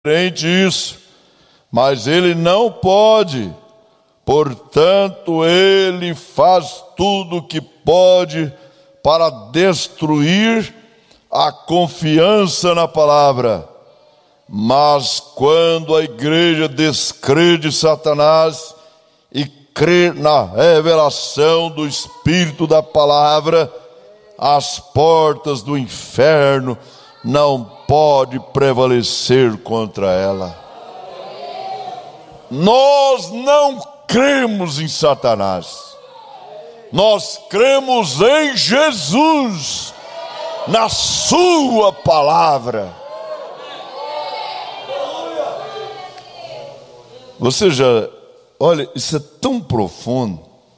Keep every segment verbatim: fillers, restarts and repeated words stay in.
diferente isso, mas ele não pode, portanto ele faz tudo o que pode para destruir a confiança na palavra. Mas quando a igreja descrede Satanás e crê na revelação do Espírito da palavra, as portas do inferno não podem prevalecer contra ela. Nós não cremos em Satanás, nós cremos em Jesus, na sua palavra. Você já, olha, isso é tão profundo.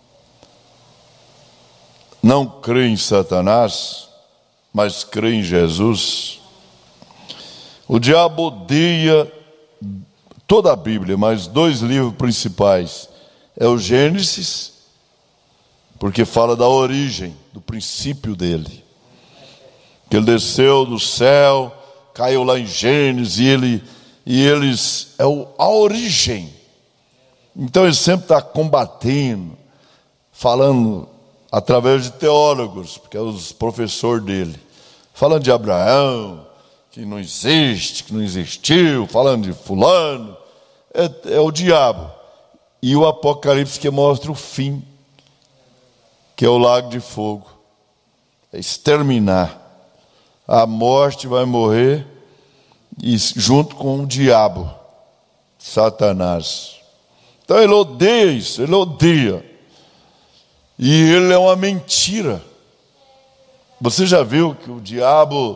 Não crê em Satanás, mas crê em Jesus. O diabo odeia toda a Bíblia, mas dois livros principais. É o Gênesis, porque fala da origem, do princípio dele. Que ele desceu do céu, caiu lá em Gênesis, e ele... E eles, é a origem. Então ele sempre está combatendo, falando através de teólogos, porque é os professores dele. Falando de Abraão, que não existe, que não existiu, falando de fulano. É, é o diabo. E o Apocalipse que mostra o fim, que é o lago de fogo. É exterminar. A morte vai morrer, e junto com o diabo, Satanás. Então ele odeia isso, ele odeia. E ele é uma mentira. Você já viu que o diabo,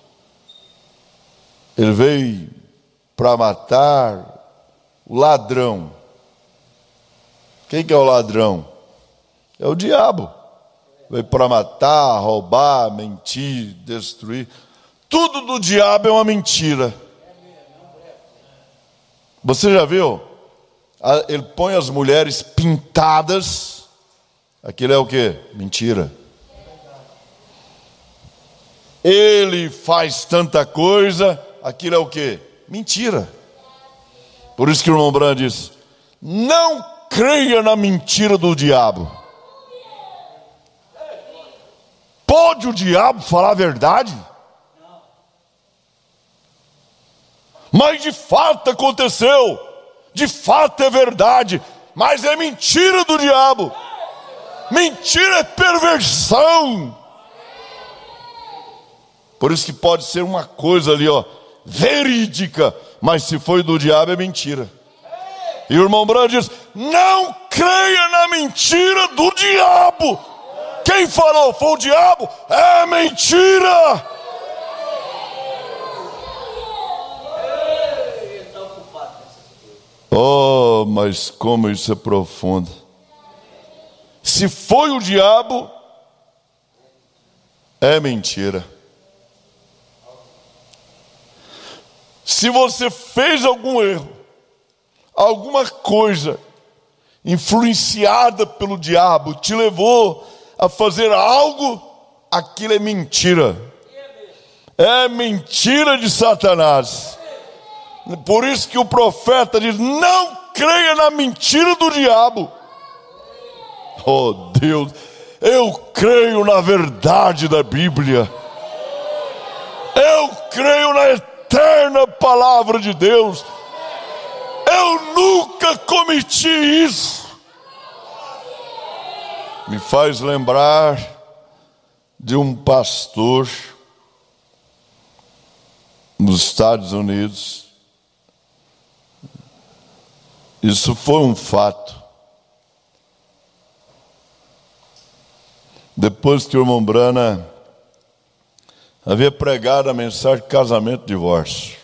ele veio para matar o ladrão. Quem que é o ladrão? É o diabo. Veio para matar, roubar, mentir, destruir. Tudo do diabo é uma mentira. Você já viu? Ele põe as mulheres pintadas. Aquilo é o quê? Mentira. Ele faz tanta coisa. Aquilo é o quê? Mentira. Por isso que o irmão Branham diz: não creia na mentira do diabo. Pode o diabo falar a verdade? Mas de fato aconteceu, de fato é verdade, mas é mentira do diabo. Mentira é perversão. Por isso que pode ser uma coisa ali, ó, verídica, mas se foi do diabo é mentira. E o irmão Branham diz: não creia na mentira do diabo. Quem falou foi o diabo? É mentira. Oh, mas como isso é profundo. Se foi o diabo, é mentira. Se você fez algum erro, alguma coisa influenciada pelo diabo, te levou a fazer algo, aquilo é mentira. É mentira de Satanás. Por isso que o profeta diz: não creia na mentira do diabo. Oh Deus, eu creio na verdade da Bíblia. Eu creio na eterna palavra de Deus. Eu nunca cometi isso. Me faz lembrar de um pastor nos Estados Unidos. Isso foi um fato. Depois que o irmão Branham havia pregado a mensagem de casamento e divórcio.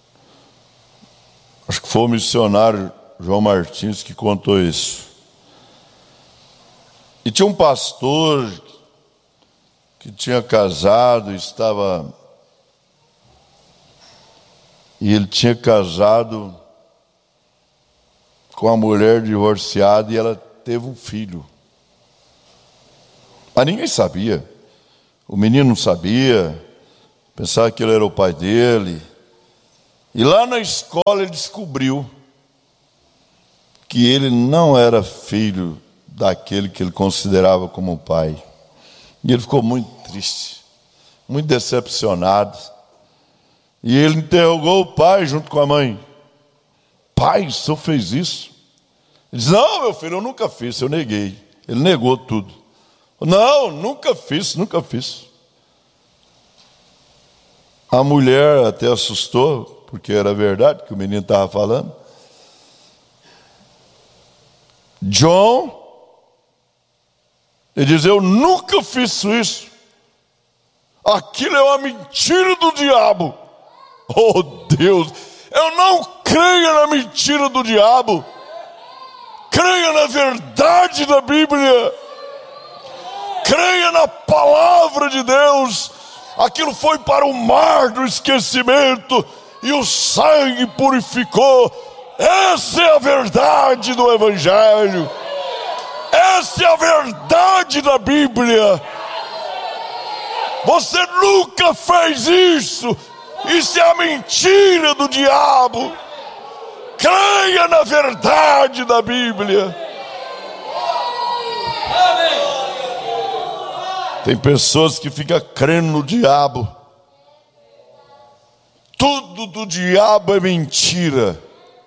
Acho que foi o missionário João Martins que contou isso. E tinha um pastor que tinha casado e estava... E ele tinha casado com a mulher divorciada e ela teve um filho. Mas ninguém sabia. O menino não sabia, pensava que ele era o pai dele. E lá na escola ele descobriu que ele não era filho daquele que ele considerava como pai. E ele ficou muito triste, muito decepcionado. E ele interrogou o pai junto com a mãe. Pai, o senhor fez isso? Ele disse, não, meu filho, eu nunca fiz, eu neguei. Ele negou tudo. Não, nunca fiz, nunca fiz. A mulher até assustou, porque era verdade que o menino estava falando. John, ele diz, eu nunca fiz isso. Aquilo é uma mentira do diabo. Oh Deus, eu não creio na mentira do diabo. Creia na verdade da Bíblia. Creia na palavra de Deus. Aquilo foi para o mar do esquecimento e o sangue purificou. Essa é a verdade do Evangelho. Essa é a verdade da Bíblia. Você nunca fez isso. Isso é a mentira do diabo. Creia na verdade da Bíblia. Tem pessoas que ficam crendo no diabo. Tudo do diabo é mentira.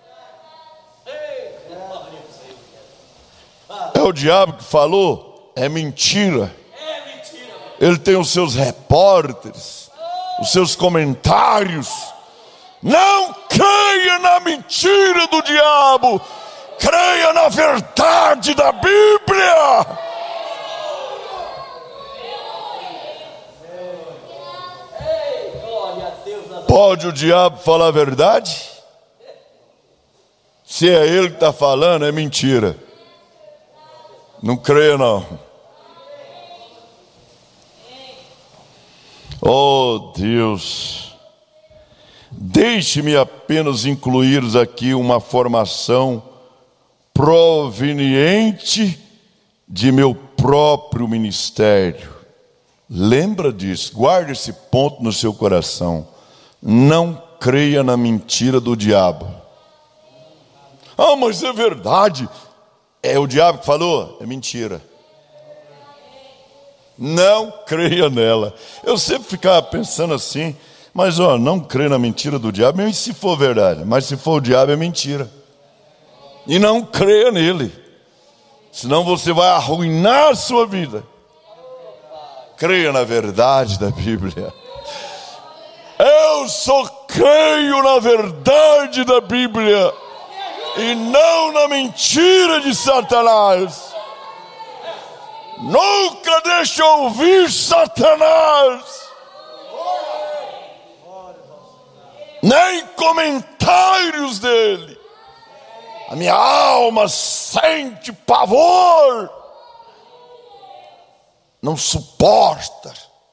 É o diabo que falou? É mentira. Ele tem os seus repórteres, os seus comentários. Não creia na mentira do diabo. Creia na verdade da Bíblia. Pode o diabo falar a verdade? Se é ele que está falando, é mentira. Não creia não. Oh Deus, deixe-me apenas incluir aqui uma formação proveniente de meu próprio ministério. Lembra disso, guarde esse ponto no seu coração. Não creia na mentira do diabo. Ah, mas é verdade. É o diabo que falou? É mentira. Não creia nela. Eu sempre ficava pensando assim, mas ó, não creia na mentira do diabo, mesmo se for verdade. Mas se for o diabo é mentira. E não creia nele, senão você vai arruinar a sua vida. Creia na verdade da Bíblia. Eu só creio na verdade da Bíblia e não na mentira de Satanás. Nunca deixe ouvir Satanás, nem comentários dele. A minha alma sente pavor, não suporta.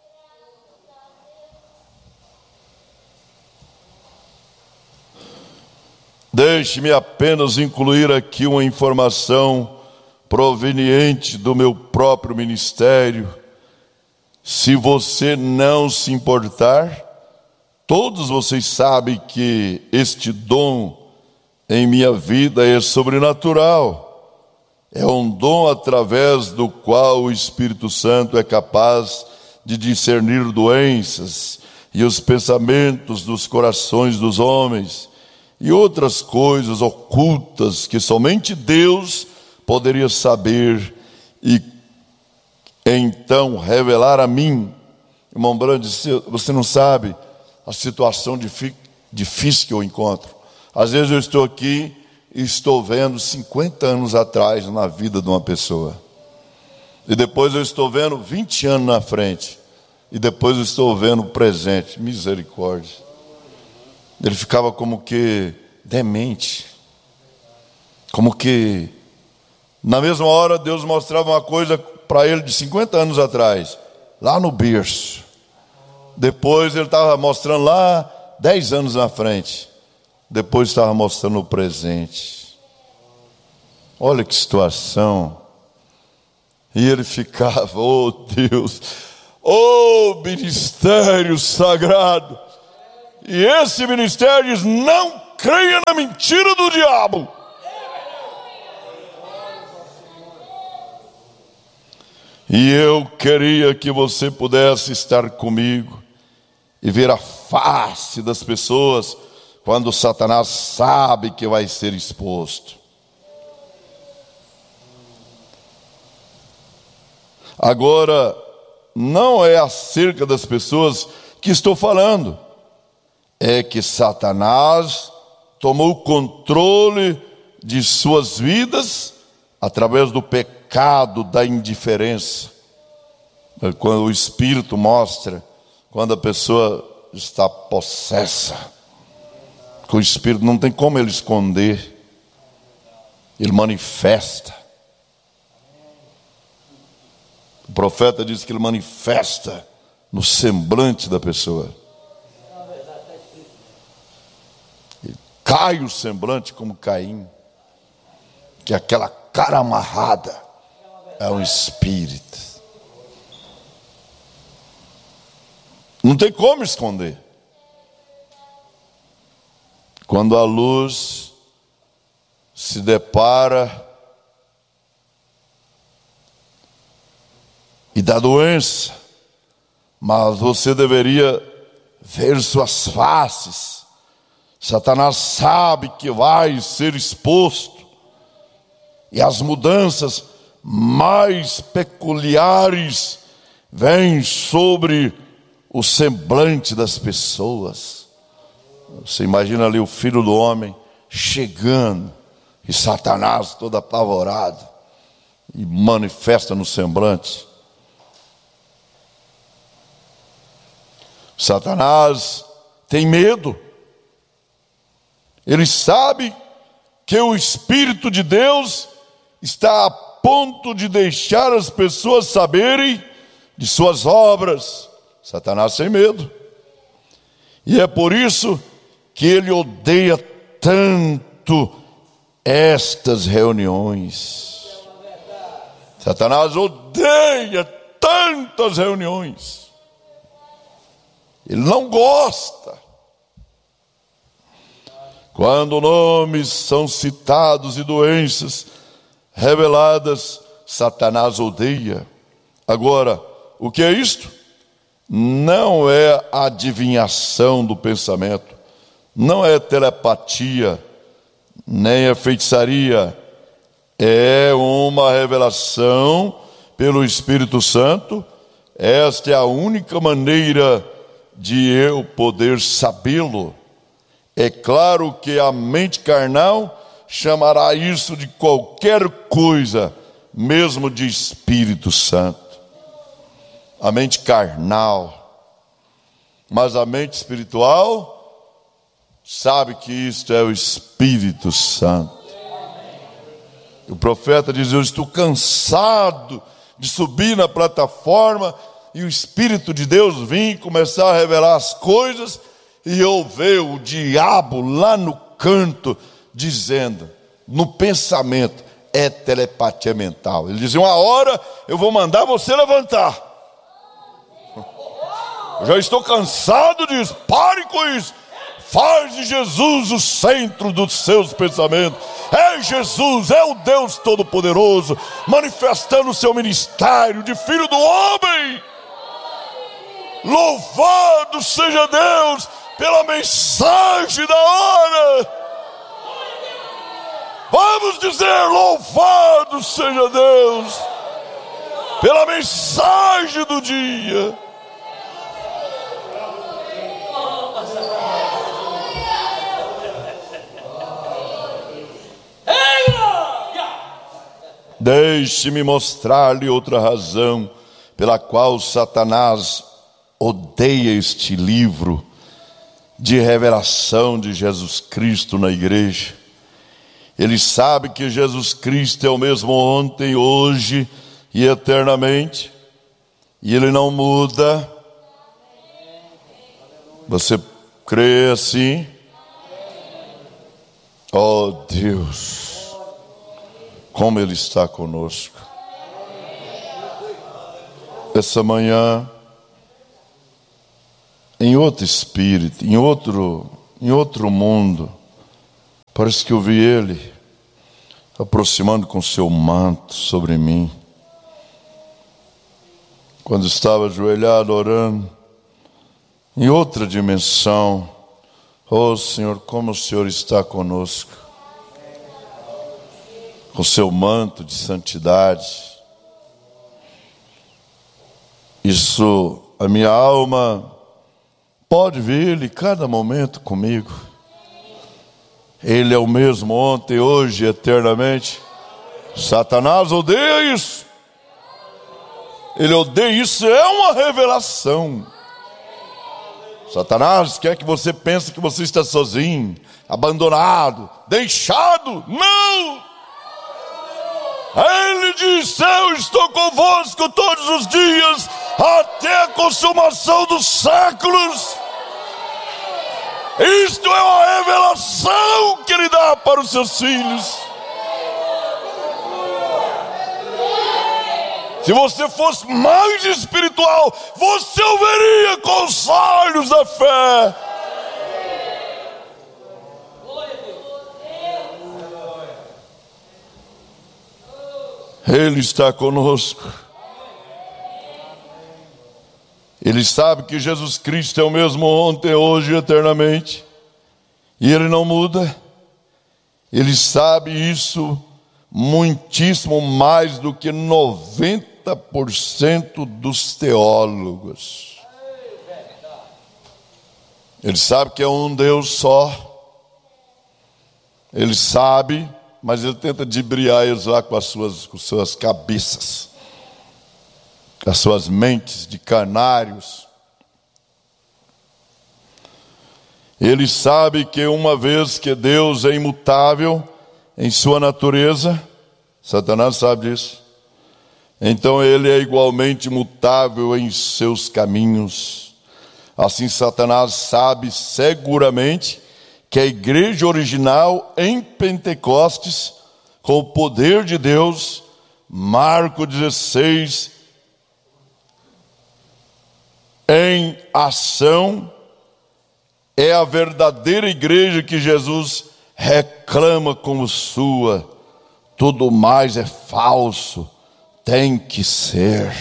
Deixe-me apenas incluir aqui uma informação proveniente do meu próprio ministério. Se você não se importar, todos vocês sabem que este dom em minha vida é sobrenatural. É um dom através do qual o Espírito Santo é capaz de discernir doenças e os pensamentos dos corações dos homens e outras coisas ocultas que somente Deus poderia saber e então revelar a mim. Irmão Brando disse, você não sabe a situação difícil que eu encontro. Às vezes eu estou aqui e estou vendo cinquenta anos atrás na vida de uma pessoa. E depois eu estou vendo vinte anos na frente. E depois eu estou vendo o presente. Misericórdia. Ele ficava como que demente. Como que na mesma hora Deus mostrava uma coisa para ele de cinquenta anos atrás, lá no berço. Depois ele estava mostrando lá dez anos na frente. Depois estava mostrando o presente. Olha que situação. E ele ficava, oh Deus, oh ministério sagrado. E esse ministério diz: não creia na mentira do diabo. E eu queria que você pudesse estar comigo e ver a face das pessoas quando Satanás sabe que vai ser exposto. Agora, não é acerca das pessoas que estou falando, é que Satanás tomou o controle de suas vidas através do pecado da indiferença. Quando o Espírito mostra, quando a pessoa está possessa, que o Espírito não tem como ele esconder, ele manifesta. O profeta diz que ele manifesta no semblante da pessoa. Ele cai o semblante como Caim, que aquela cara amarrada é um espírito. Não tem como esconder. Quando a luz se depara e dá doença, mas você deveria ver suas faces. Satanás sabe que vai ser exposto, e as mudanças mais peculiares vêm sobre o semblante das pessoas. Você imagina ali o Filho do Homem chegando, e Satanás todo apavorado, e manifesta no semblante. Satanás tem medo. Ele sabe que o Espírito de Deus está a ponto de deixar as pessoas saberem de suas obras. Satanás tem medo. E é por isso que ele odeia tanto estas reuniões. Satanás odeia tantas reuniões. Ele não gosta. Quando nomes são citados e doenças reveladas, Satanás odeia. Agora, o que é isto? Não é adivinhação do pensamento, não é telepatia, nem é feitiçaria. É uma revelação pelo Espírito Santo. Esta é a única maneira de eu poder sabê-lo. É claro que a mente carnal chamará isso de qualquer coisa, mesmo de Espírito Santo. A mente carnal. Mas a mente espiritual sabe que isto é o Espírito Santo. O profeta diz: eu estou cansado de subir na plataforma e o Espírito de Deus vir começar a revelar as coisas, e eu ver o diabo lá no canto dizendo, no pensamento, é telepatia mental. Ele dizia: uma hora eu vou mandar você levantar. Eu já estou cansado disso. Pare com isso. Faz de Jesus o centro dos seus pensamentos. É Jesus, é o Deus Todo-Poderoso, manifestando o seu ministério de Filho do Homem. Louvado seja Deus pela mensagem da hora. Vamos dizer: louvado seja Deus pela mensagem do dia. Deixe-me mostrar-lhe outra razão pela qual Satanás odeia este livro de revelação de Jesus Cristo na igreja. Ele sabe que Jesus Cristo é o mesmo ontem, hoje e eternamente, e ele não muda. Você crê assim? Oh Deus, como ele está conosco. Essa manhã, em outro espírito, em outro, em outro mundo. Parece que eu vi ele aproximando com seu manto sobre mim. Quando estava ajoelhado orando, em outra dimensão. Oh Senhor, como o Senhor está conosco, com seu manto de santidade. Isso, a minha alma pode ver Ele cada momento comigo. Ele é o mesmo ontem, hoje, eternamente. Satanás odeia isso. Ele odeia isso, é uma revelação. Satanás quer que você pense que você está sozinho, abandonado, deixado. Não! Ele disse: eu estou convosco todos os dias, até a consumação dos séculos. Isto é uma revelação que Ele dá para os seus filhos. Se você fosse mais espiritual, você o veria com os olhos da fé. Ele está conosco. Ele sabe que Jesus Cristo é o mesmo ontem, hoje e eternamente. E Ele não muda. Ele sabe isso muitíssimo mais do que noventa por cento dos teólogos. Ele sabe que é um Deus só. Ele sabe, mas ele tenta dibriar eles lá com as suas, com suas cabeças, com as suas mentes de carnários. Ele sabe que uma vez que Deus é imutável em sua natureza, Satanás sabe disso, então ele é igualmente mutável em seus caminhos. Assim Satanás sabe seguramente que a igreja original em Pentecostes, com o poder de Deus, Marcos dezesseis, em ação, é a verdadeira igreja que Jesus reclama como sua. Tudo mais é falso, tem que ser.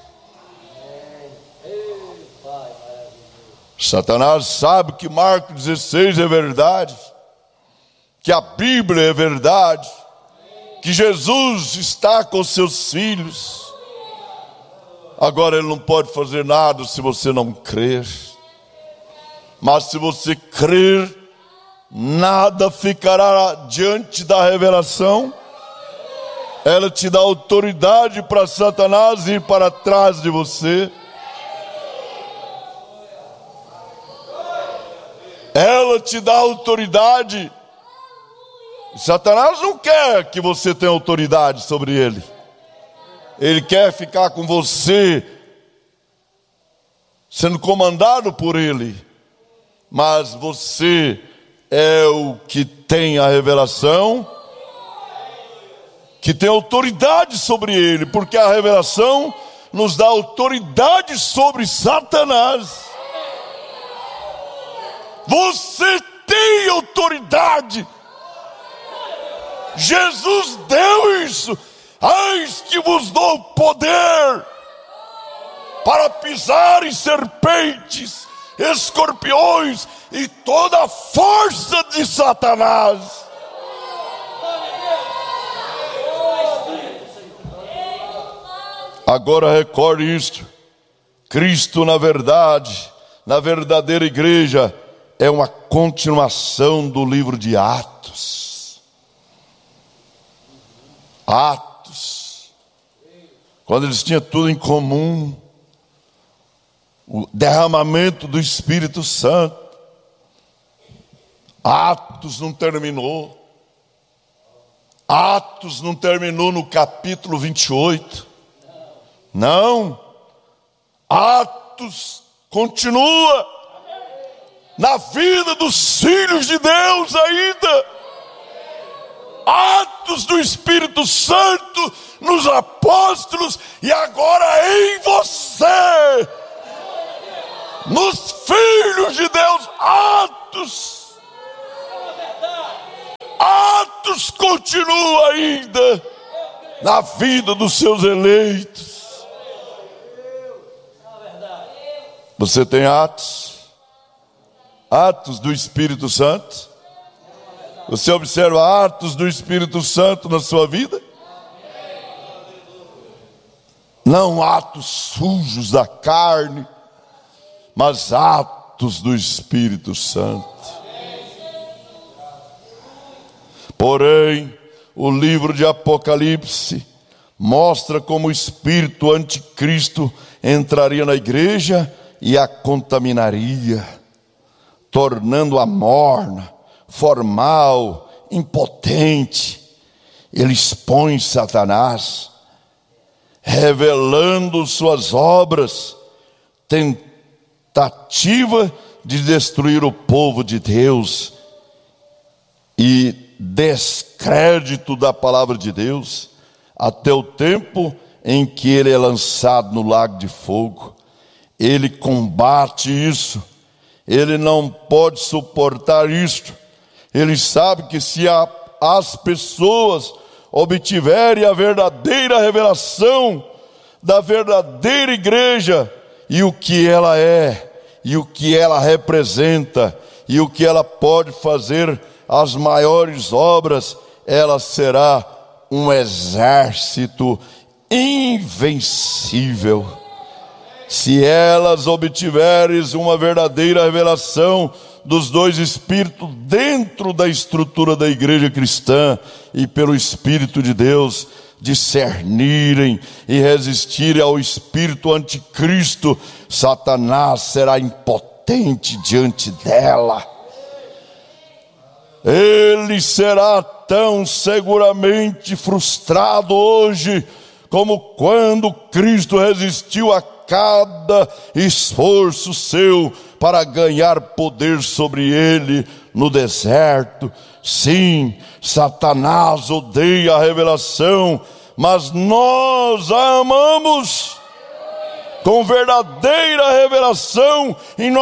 Satanás sabe que Marcos dezesseis é verdade, que a Bíblia é verdade, que Jesus está com seus filhos. Agora ele não pode fazer nada se você não crer. Mas se você crer, nada ficará diante da revelação. Ela te dá autoridade para Satanás ir para trás de você. Ela te dá autoridade. Satanás não quer que você tenha autoridade sobre ele. Ele quer ficar com você, sendo comandado por ele. Mas você é o que tem a revelação, que tem autoridade sobre ele, porque a revelação nos dá autoridade sobre Satanás. Você tem autoridade. Jesus deu isso. Eis que vos dou poder para pisar em serpentes, escorpiões e toda a força de Satanás. Agora recorde isto: Cristo, na verdade, na verdadeira igreja, é uma continuação do livro de Atos. Atos, quando eles tinham tudo em comum, o derramamento do Espírito Santo. Atos não terminou. Atos não terminou no capítulo vinte e oito. Não. Atos continua na vida dos filhos de Deus ainda. Atos do Espírito Santo nos apóstolos e agora em você. nos filhos de Deus, atos. Atos continua ainda na vida dos seus eleitos. Você tem atos, atos do Espírito Santo. Você observa atos do Espírito Santo na sua vida? Não atos sujos da carne, mas atos do Espírito Santo. Porém, o livro de Apocalipse mostra como o espírito anticristo entraria na igreja e a contaminaria, tornando-a morna, formal, impotente. Ele expõe Satanás, revelando suas obras, tentativa de destruir o povo de Deus e descrédito da palavra de Deus, até o tempo em que ele é lançado no lago de fogo. Ele combate isso, ele não pode suportar isto. Ele sabe que se a, as pessoas obtiverem a verdadeira revelação da verdadeira igreja, e o que ela é, e o que ela representa, e o que ela pode fazer, as maiores obras, ela será um exército invencível. Se elas obtiverem uma verdadeira revelação dos dois Espíritos dentro da estrutura da igreja cristã, e pelo Espírito de Deus discernirem e resistirem ao espírito anticristo, Satanás será impotente diante dela. Ele será tão seguramente frustrado hoje como quando Cristo resistiu a cada esforço seu para ganhar poder sobre ele no deserto. Sim, Satanás odeia a revelação, mas nós a amamos com verdadeira revelação, e nós